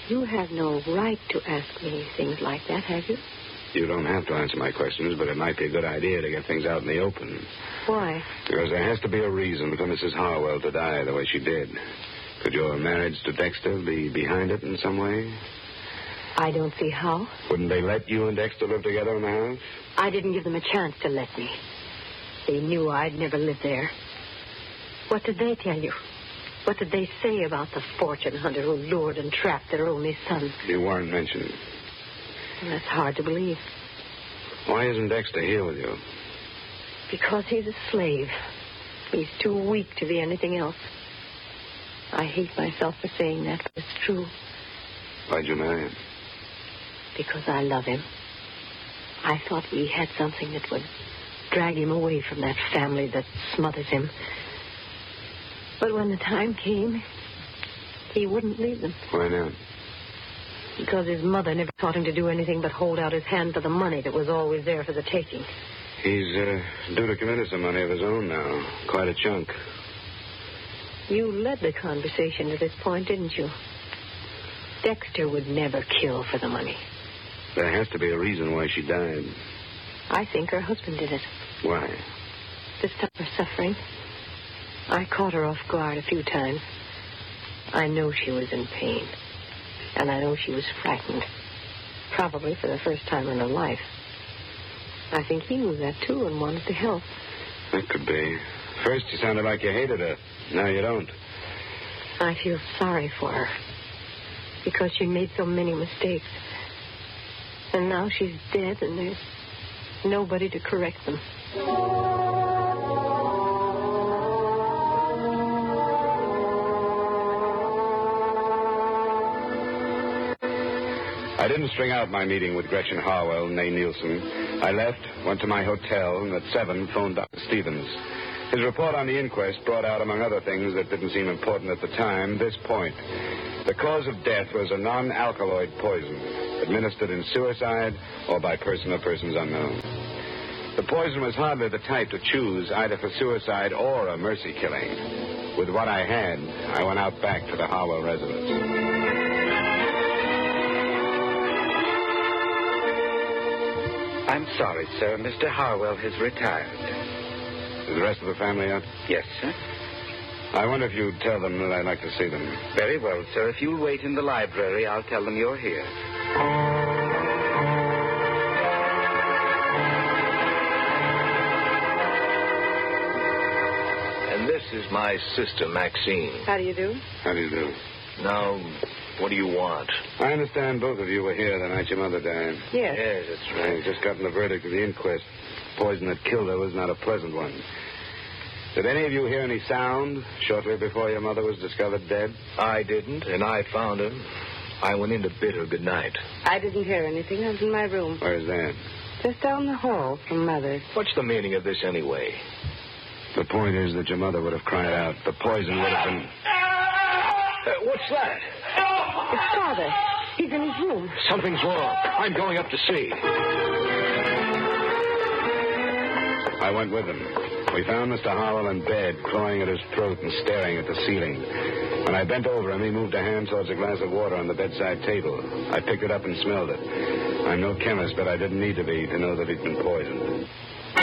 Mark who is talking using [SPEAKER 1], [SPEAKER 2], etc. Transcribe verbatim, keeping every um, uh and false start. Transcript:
[SPEAKER 1] You have no right to ask me things like that, have you?
[SPEAKER 2] You don't have to answer my questions, but it might be a good idea to get things out in the open.
[SPEAKER 1] Why?
[SPEAKER 2] Because there has to be a reason for Missus Harwell to die the way she did. Could your marriage to Dexter be behind it in some way?
[SPEAKER 1] I don't see how.
[SPEAKER 2] Wouldn't they let you and Dexter live together in the house?
[SPEAKER 1] I didn't give them a chance to let me. They knew I'd never live there. What did they tell you? What did they say about the fortune hunter who lured and trapped their only son?
[SPEAKER 2] You weren't mentioned.
[SPEAKER 1] Well, that's hard to believe.
[SPEAKER 2] Why isn't Dexter here with you?
[SPEAKER 1] Because he's a slave. He's too weak to be anything else. I hate myself for saying that, but it's true.
[SPEAKER 2] Why'd you marry him?
[SPEAKER 1] Because I love him. I thought we had something that would drag him away from that family that smothers him. But when the time came, he wouldn't leave them.
[SPEAKER 2] Why not?
[SPEAKER 1] Because his mother never taught him to do anything but hold out his hand for the money that was always there for the taking.
[SPEAKER 2] He's uh, due to come into some money of his own now. Quite a chunk.
[SPEAKER 1] You led the conversation to this point, didn't you? Dexter would never kill for the money.
[SPEAKER 2] There has to be a reason why she died.
[SPEAKER 1] I think her husband did it.
[SPEAKER 2] Why?
[SPEAKER 1] To stop her suffering. I caught her off guard a few times. I know she was in pain. And I know she was frightened. Probably for the first time in her life. I think he knew that, too, and wanted to help.
[SPEAKER 2] That could be. First, you sounded like you hated her. Now you don't.
[SPEAKER 1] I feel sorry for her. Because she made so many mistakes. And now she's dead, and there's nobody to correct them.
[SPEAKER 2] I didn't string out my meeting with Gretchen Harwell and Nay Nielsen. I left, went to my hotel, and at seven phoned Doctor Stevens. His report on the inquest brought out, among other things that didn't seem important at the time, this point. The cause of death was a non-alkaloid poison, administered in suicide or by person or persons unknown. The poison was hardly the type to choose either for suicide or a mercy killing. With what I had, I went out back to the Harwell residence.
[SPEAKER 3] I'm sorry, sir. Mister Harwell has retired.
[SPEAKER 2] Is the rest of the family out?
[SPEAKER 3] Yes, sir.
[SPEAKER 2] I wonder if you'd tell them that I'd like to see them.
[SPEAKER 3] Very well, sir. If you'll wait in the library, I'll tell them you're here.
[SPEAKER 4] And this is my sister, Maxine.
[SPEAKER 1] How do you do?
[SPEAKER 2] How do you do?
[SPEAKER 4] Now, what do you want?
[SPEAKER 2] I understand both of you were here the night your mother died.
[SPEAKER 1] Yes.
[SPEAKER 4] Yes, that's right.
[SPEAKER 2] I've just gotten the verdict of the inquest. The poison that killed her was not a pleasant one. Did any of you hear any sound shortly before your mother was discovered dead?
[SPEAKER 4] I didn't, and I found her. I went in to bid her good night.
[SPEAKER 1] I didn't hear anything. I was in my room.
[SPEAKER 2] Where's that?
[SPEAKER 1] Just down the hall from Mother's.
[SPEAKER 4] What's the meaning of this anyway?
[SPEAKER 2] The point is that your mother would have cried out. The poison would have been...
[SPEAKER 4] Uh, what's that?
[SPEAKER 1] It's Father. He's in his room.
[SPEAKER 4] Something's wrong. I'm going up to see.
[SPEAKER 2] I went with him. We found Mister Harwell in bed, clawing at his throat and staring at the ceiling. When I bent over him, he moved a hand towards a glass of water on the bedside table. I picked it up and smelled it. I'm no chemist, but I didn't need to be to know that he'd been poisoned.